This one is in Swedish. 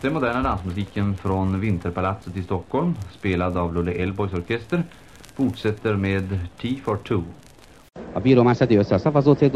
Den moderna dansmusiken från Vinterpalatset i Stockholm, spelad av Lulle Elboys orkester, fortsätter med Tea for Two. A bíró már szedi össze a szavazót,